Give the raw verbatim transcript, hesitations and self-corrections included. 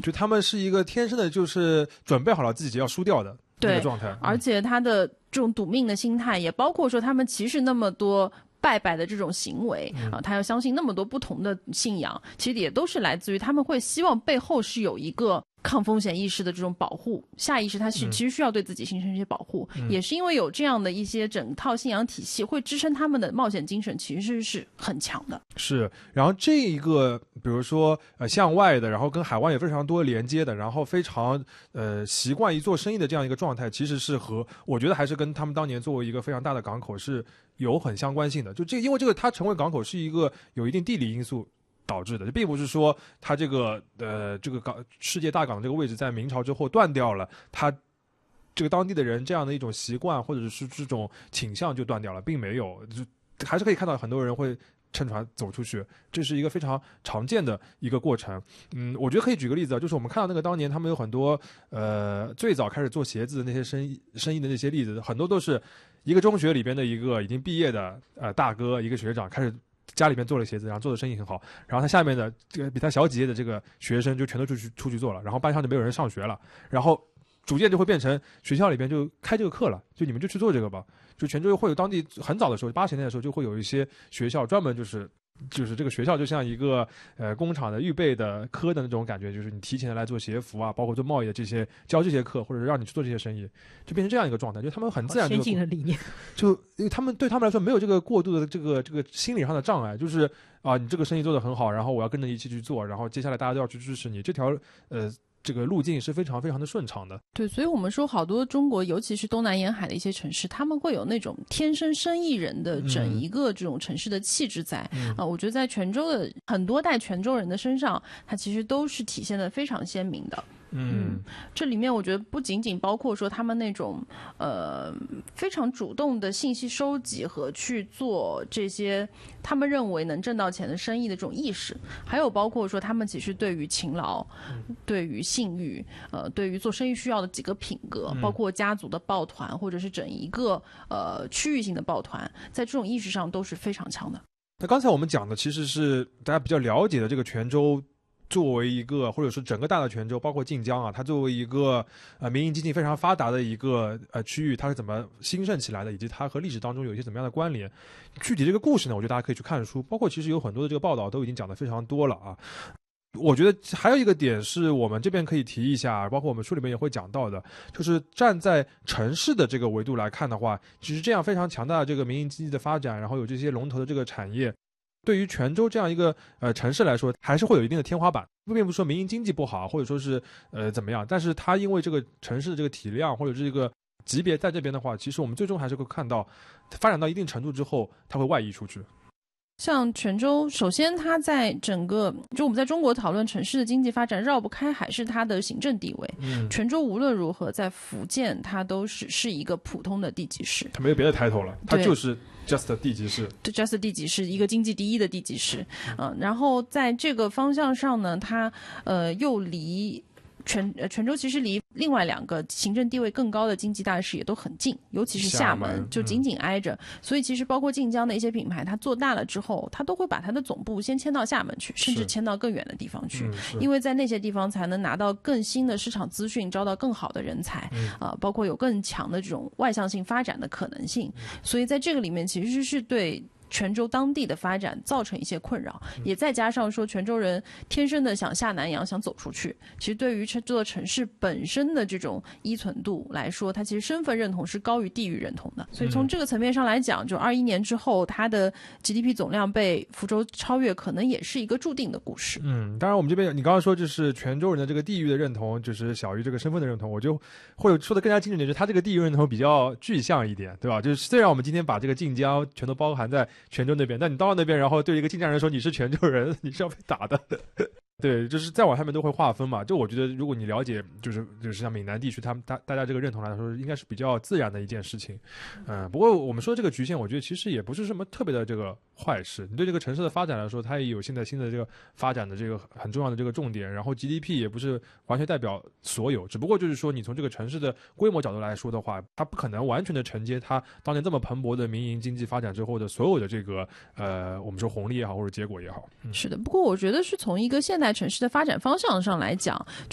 就他们是一个天生的就是准备好了自己要输掉的那个状态、嗯、 而且他的这种赌命的心态也包括说他们其实那么多拜拜的这种行为、嗯、啊，他要相信那么多不同的信仰，其实也都是来自于他们会希望背后是有一个抗风险意识的这种保护，下意识他是其实需要对自己形成一些保护、嗯、也是因为有这样的一些整套信仰体系会支撑他们的冒险精神其实是很强的。 是，然后这一个比如说呃向外的，然后跟海外也非常多连接的，然后非常呃习惯于做生意的这样一个状态，其实是和我觉得还是跟他们当年作为一个非常大的港口是有很相关性的。就这因为这个它成为港口是一个有一定地理因素导致的，就并不是说它这个呃这个港世界大港的这个位置在明朝之后断掉了，它这个当地的人这样的一种习惯或者是这种倾向就断掉了，并没有，就还是可以看到很多人会乘船走出去，这是一个非常常见的一个过程。嗯，我觉得可以举个例子啊，就是我们看到那个当年他们有很多呃最早开始做鞋子的那些生意生意的那些例子，很多都是一个中学里边的一个已经毕业的呃大哥，一个学长开始家里面做了鞋子，然后做的生意很好，然后他下面的这个比他小几届的这个学生就全都出去出去做了，然后班上就没有人上学了，然后逐渐就会变成学校里边就开这个课了，就你们就去做这个吧。就泉州会有当地很早的时候，八十年代的时候就会有一些学校专门就是就是这个学校就像一个呃工厂的预备的科的那种感觉，就是你提前来做鞋服啊，包括做贸易的这些教这些课，或者是让你去做这些生意，就变成这样一个状态，就他们很自然、这个、 先进的理念， 就因为他们对他们来说没有这个过度的这个这个心理上的障碍，就是啊你这个生意做得很好，然后我要跟着一起去做，然后接下来大家都要去支持你，这条呃。这个路径是非常非常的顺畅的。 对，所以我们说好多中国尤其是东南沿海的一些城市，他们会有那种天生生意人的整一个这种城市的气质在、嗯呃、我觉得在泉州的很多代泉州人的身上，它其实都是体现的非常鲜明的。嗯，这里面我觉得不仅仅包括说他们那种呃非常主动的信息收集和去做这些他们认为能挣到钱的生意的这种意识，还有包括说他们其实对于勤劳、嗯、对于信誉，呃，对于做生意需要的几个品格，包括家族的抱团或者是整一个呃区域性的抱团，在这种意识上都是非常强的。 那刚才我们讲的其实是大家比较了解的这个泉州。作为一个或者是整个大的泉州包括晋江啊，它作为一个呃民营经济非常发达的一个呃区域，它是怎么兴盛起来的，以及它和历史当中有一些怎么样的关联，具体这个故事呢，我觉得大家可以去看书，包括其实有很多的这个报道都已经讲得非常多了啊。我觉得还有一个点是我们这边可以提一下，包括我们书里面也会讲到的，就是站在城市的这个维度来看的话，其实这样非常强大的这个民营经济的发展，然后有这些龙头的这个产业，对于泉州这样一个呃城市来说，还是会有一定的天花板。并不是说民营经济不好，或者说是呃怎么样，但是它因为这个城市的这个体量或者这个级别在这边的话，其实我们最终还是会看到，发展到一定程度之后，它会外溢出去。 像泉州，首先它在整个就我们在中国讨论城市的经济发展，绕不开还是它的行政地位。嗯，泉州无论如何在福建，它都是是一个普通的地级市， 它没有别的抬头了，它就是 just 地级市， 对 just 地级市，一个经济第一的地级市。嗯、呃，然后在这个方向上呢，它呃又离。泉呃泉州其实离另外两个行政地位更高的经济大市也都很近，尤其是厦门就紧紧挨着、嗯、所以其实包括晋江的一些品牌，它做大了之后，它都会把它的总部先迁到厦门去，甚至迁到更远的地方去、嗯、因为在那些地方才能拿到更新的市场资讯，招到更好的人才、嗯呃、包括有更强的这种外向性发展的可能性、嗯、所以在这个里面其实是对泉州当地的发展造成一些困扰，也再加上说泉州人天生的想下南洋想走出去，其实对于这座城市本身的这种依存度来说，它其实身份认同是高于地域认同的，所以从这个层面上来讲，就二一年之后它的 G D P 总量被福州超越，可能也是一个注定的故事。 嗯，当然我们这边你刚刚说就是泉州人的这个地域的认同就是小于这个身份的认同，我就会说的更加精准点，就是他这个地域认同比较具象一点，对吧？就是虽然我们今天把这个晋江全都包含在泉州那边，但你到了那边，然后对一个晋江人说你是泉州人，你是要被打的。对，就是再往下面都会划分嘛。就我觉得，如果你了解，就是就是像闽南地区，他们大大家这个认同来说，应该是比较自然的一件事情。嗯，不过我们说这个局限，我觉得其实也不是什么特别的这个坏事。你对这个城市的发展来说，它也有现在新的这个发展的这个很重要的这个重点。然后 G D P 也不是完全代表所有，只不过就是说，你从这个城市的规模角度来说的话，它不可能完全的承接它当年这么蓬勃的民营经济发展之后的所有的这个呃，我们说红利也好，或者结果也好。 嗯、是的，不过我觉得是从一个现代城市的发展方向上来讲，